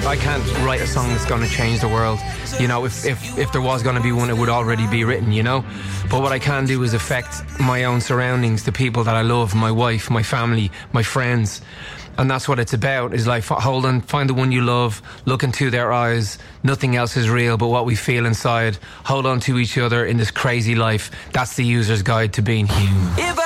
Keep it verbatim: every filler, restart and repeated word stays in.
I can't write a song that's going to change the world. You know, if, if, if there was going to be one, it would already be written, you know? But what I can do is affect my own surroundings, the people that I love, my wife, my family, my friends. And that's what it's about, is like, hold on, find the one you love, look into their eyes. Nothing else is real but what we feel inside. Hold on to each other in this crazy life. That's the user's guide to being human. If